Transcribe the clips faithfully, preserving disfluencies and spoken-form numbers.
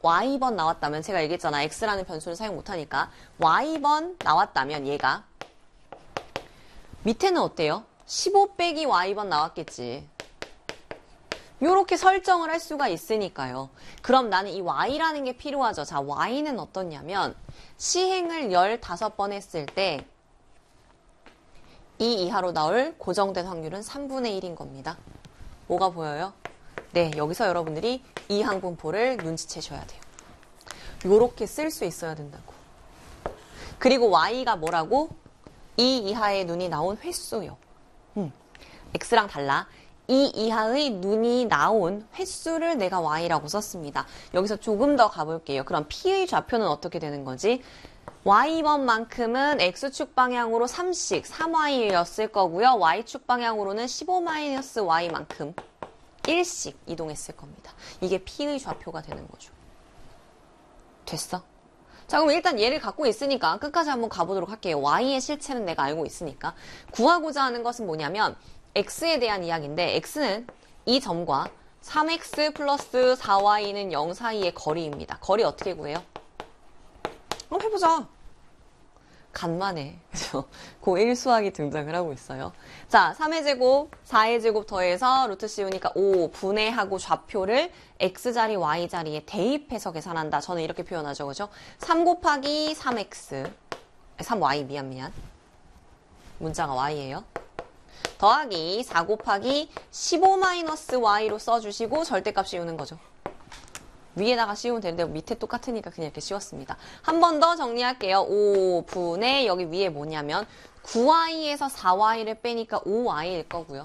와이번 나왔다면 제가 얘기했잖아. x라는 변수를 사용 못하니까 와이번 나왔다면 얘가 밑에는 어때요? 십오 빼기 와이번 나왔겠지. 요렇게 설정을 할 수가 있으니까요. 그럼 나는 이 y라는 게 필요하죠. 자, y는 어떻냐면 시행을 열다섯 번 했을 때 이 이하로 나올 고정된 확률은 삼분의 일인 겁니다. 뭐가 보여요? 네, 여기서 여러분들이 이 항분포를 눈치채셔야 돼요. 요렇게 쓸 수 있어야 된다고. 그리고 y가 뭐라고? 이 이하의 눈이 나온 횟수요. 음, x랑 달라. 이 이하의 눈이 나온 횟수를 내가 y라고 썼습니다. 여기서 조금 더 가볼게요. 그럼 p의 좌표는 어떻게 되는 거지? y번만큼은 x축 방향으로 삼씩, 삼 와이였을 거고요. y축 방향으로는 십오 마이너스 y만큼 일씩 이동했을 겁니다. 이게 p의 좌표가 되는 거죠. 됐어? 자, 그럼 일단 얘를 갖고 있으니까 끝까지 한번 가보도록 할게요. y의 실체는 내가 알고 있으니까. 구하고자 하는 것은 뭐냐면 x에 대한 이야기인데 x는 이 점과 삼 엑스 플러스 사 와이는 영 사이의 거리입니다. 거리 어떻게 구해요? 한번 해보자. 간만에 그죠? 고일 수학이 등장을 하고 있어요. 자, 삼의 제곱, 사의 제곱 더해서 루트 씌우니까 오 분해하고 좌표를 x자리, y자리에 대입해서 계산한다. 저는 이렇게 표현하죠. 그죠? 삼 곱하기 삼 엑스 삼 와이 미안 미안 문자가 y예요. 더하기 사 곱하기 십오 마이너스 와이로 써주시고 절대값 씌우는 거죠. 위에다가 씌우면 되는데 밑에 똑같으니까 그냥 이렇게 씌웠습니다. 한 번 더 정리할게요. 오 분의 여기 위에 뭐냐면 구 와이에서 사 와이를 빼니까 오 와이일 거고요.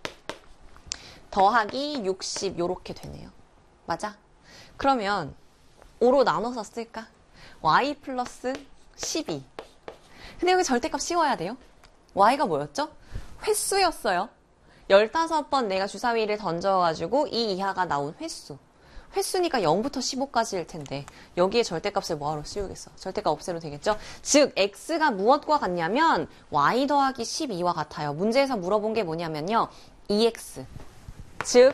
더하기 육십 요렇게 되네요. 맞아? 그러면 오로 나눠서 쓸까? y 플러스 십이. 근데 여기 절대값 씌워야 돼요. y가 뭐였죠? 횟수였어요. 열다섯 번 내가 주사위를 던져가지고 이 이하가 나온 횟수. 횟수니까 영부터 십오까지일 텐데 여기에 절대값을 뭐하러 씌우겠어? 절대값 없애도 되겠죠? 즉 x가 무엇과 같냐면 y 더하기 십이와 같아요. 문제에서 물어본 게 뭐냐면요. 이 엑스 즉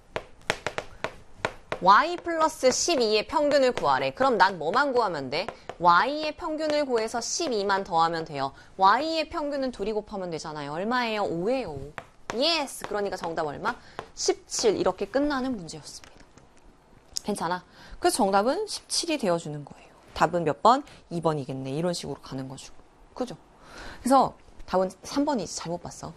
y 플러스 십이의 평균을 구하래. 그럼 난 뭐만 구하면 돼? y의 평균을 구해서 십이만 더하면 돼요. y의 평균은 둘이 곱하면 되잖아요. 얼마예요? 오예요. 오. 예스. 그러니까 정답 얼마? 십칠. 이렇게 끝나는 문제였습니다. 괜찮아. 그래서 정답은 십칠이 되어주는 거예요. 답은 몇 번? 이 번이겠네. 이런 식으로 가는 거죠. 그죠? 그래서 답은 삼 번이지. 잘못 봤어.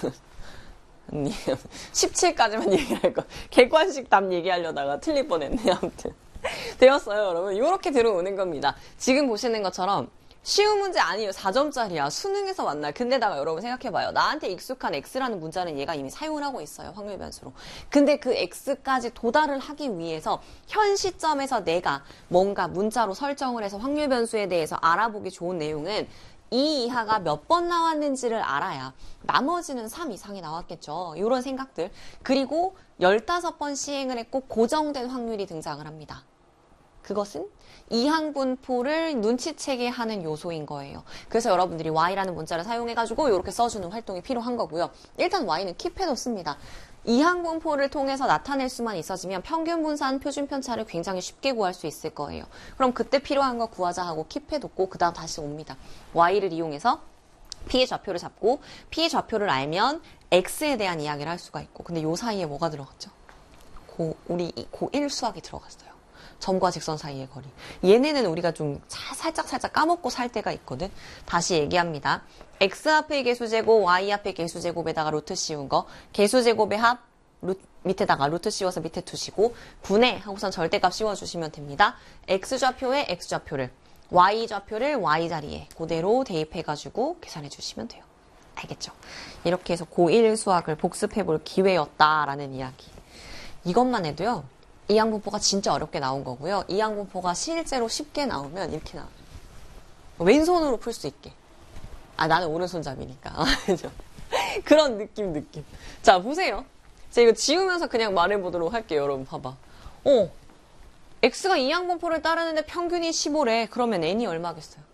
십칠까지만 얘기할 거. 객관식 답 얘기하려다가 틀릴 뻔했네. 아무튼 되었어요, 여러분. 이렇게 들어오는 겁니다. 지금 보시는 것처럼 쉬운 문제 아니에요. 사 점짜리야. 수능에서 만날. 근데다가 여러분 생각해봐요. 나한테 익숙한 x라는 문자는 얘가 이미 사용을 하고 있어요. 확률 변수로. 근데 그 x까지 도달을 하기 위해서 현 시점에서 내가 뭔가 문자로 설정을 해서 확률 변수에 대해서 알아보기 좋은 내용은 이 이하가 몇 번 나왔는지를 알아야 나머지는 삼 이상이 나왔겠죠. 이런 생각들. 그리고 열다섯 번 시행을 했고 고정된 확률이 등장을 합니다. 그것은 이항분포를 눈치채게 하는 요소인 거예요. 그래서 여러분들이 y라는 문자를 사용해가지고 이렇게 써주는 활동이 필요한 거고요. 일단 y는 킵해뒀습니다. 이항분포를 통해서 나타낼 수만 있어지면 평균 분산 표준 편차를 굉장히 쉽게 구할 수 있을 거예요. 그럼 그때 필요한 거 구하자 하고 킵해뒀고 그 다음 다시 옵니다. y를 이용해서 p의 좌표를 잡고 p의 좌표를 알면 x에 대한 이야기를 할 수가 있고 근데 요 사이에 뭐가 들어갔죠? 고, 우리 고일 수학이 들어갔어요. 점과 직선 사이의 거리. 얘네는 우리가 좀 살짝 살짝 까먹고 살 때가 있거든. 다시 얘기합니다. x 앞의 개수제곱, y 앞의 개수제곱에다가 루트 씌운 거. 개수제곱의 합, 루, 밑에다가 루트 씌워서 밑에 두시고 분해 하고선 절대값 씌워주시면 됩니다. x좌표에 x좌표를, y좌표를 y자리에 그대로 대입해가지고 계산해 주시면 돼요. 알겠죠? 이렇게 해서 고일 수학을 복습해볼 기회였다라는 이야기. 이것만 해도요. 이항분포가 진짜 어렵게 나온 거고요. 이항분포가 실제로 쉽게 나오면 이렇게 나와요. 왼손으로 풀 수 있게. 아, 나는 오른손잡이니까. 그런 느낌, 느낌. 자, 보세요. 제가 이거 지우면서 그냥 말해보도록 할게요. 여러분, 봐봐. 어, x가 이항분포를 따르는데 평균이 십오래. 그러면 n이 얼마겠어요?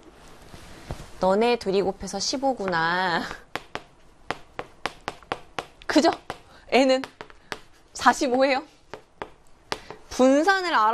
너네 둘이 곱해서 십오구나. 그죠? n은 사십오예요. 분산을 알아